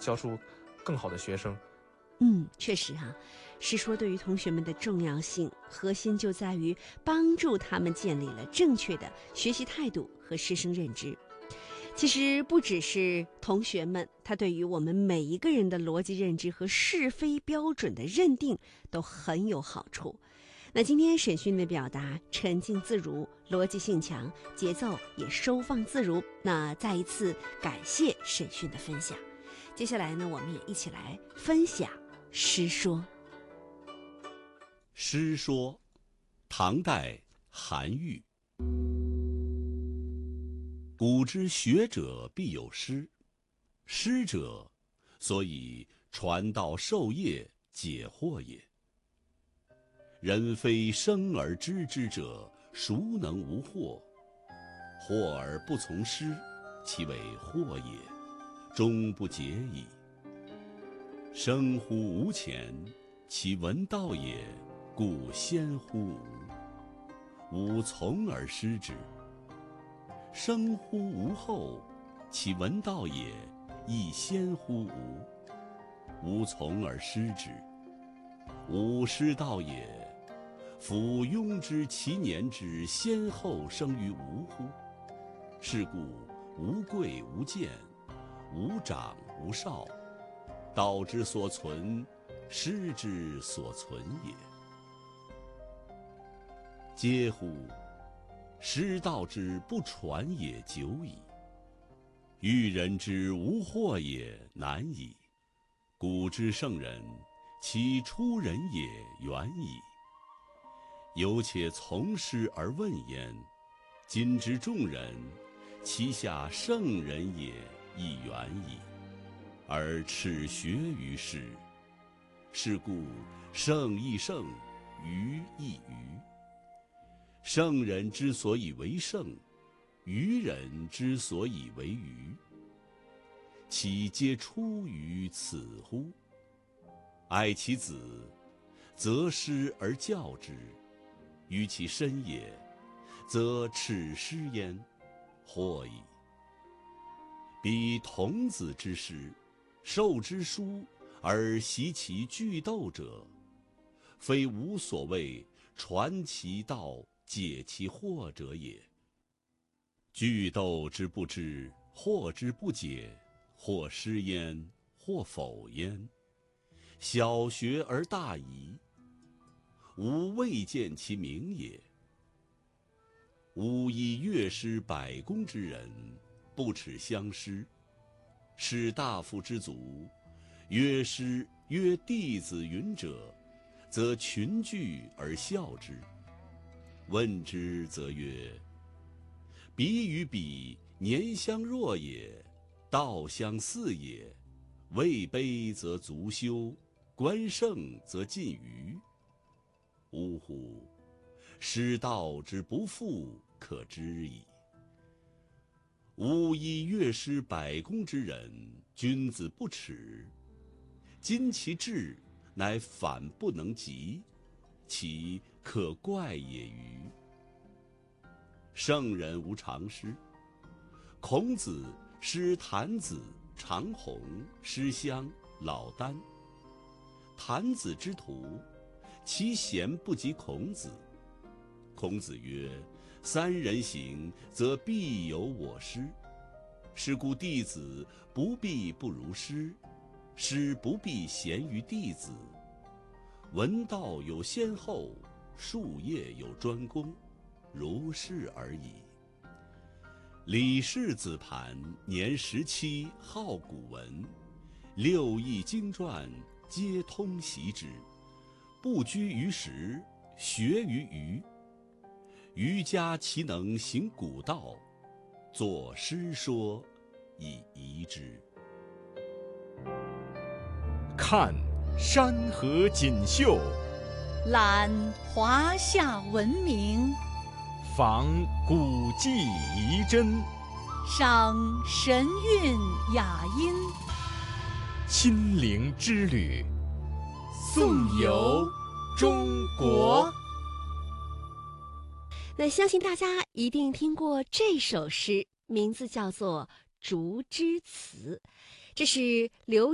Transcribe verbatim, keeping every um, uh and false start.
教出更好的学生。 嗯，确实哈、啊，诗说对于同学们的重要性，核心就在于帮助他们建立了正确的学习态度和师生认知。其实不只是同学们，他对于我们每一个人的逻辑认知和是非标准的认定都很有好处。那今天审讯的表达沉静自如，逻辑性强，节奏也收放自如。那再一次感谢审讯的分享。接下来呢，我们也一起来分享诗说。 诗说，唐代韩愈。古之学者必有师，师者，所以传道授业解惑也。人非生而知之者，孰能无惑？惑而不从师，其为惑也，终不解矣。生乎吾前，其闻道也，故先乎吾。吾从而师之。生乎吾后，其闻道也，亦先乎吾。吾从而师之。吾师道也，夫庸之其年之先后生于吾乎？是故无贵无贱，无长无少，道之所存，师之所存也。嗟乎！师道之不传也久矣，欲人之无惑也难矣。古之圣人，其出人也远矣。犹且从师而问焉，今之众人，其下圣人也亦远矣，而耻学于师。是故圣亦圣，愚亦愚。圣人之所以为圣，愚人之所以为愚，其皆出于此乎？爱其子，则师而教之；于其身也，则耻师焉，惑矣。彼童子之师，授之书而习其句读者，非吾所谓传其道解其惑者也。句读之不知，惑之不解，或师焉，或否焉。小学而大遗，吾未见其明也。吾以乐师百工之人，不耻相师。士大夫之族，曰师曰弟子云者，则群聚而笑之。问之则曰：彼与彼年相若也，道相似也。位卑则足羞，官盛则近谀。呜呼！师道之不复，可知矣。吾以乐师百工之人，君子不耻。今其志，乃反不能及，其可怪也歟。圣人无常师。孔子师谭子、长虹、师襄、老聃。谭子之徒，其贤不及孔子。孔子曰：三人行，则必有我师。是故弟子不必不如师，师不必贤于弟子。闻道有先后，术业有专攻，如是而已。李氏子盘年十七，好古文，六艺经传皆通习之，不拘于时，学于余。余家其能行古道，作诗说以遗之。 看山河锦绣， 览华夏文明， 访古迹遗珍， 赏神韵雅音， 亲临之旅，颂游中国。 那相信大家一定听过这首诗，名字叫做《竹枝词》，这是刘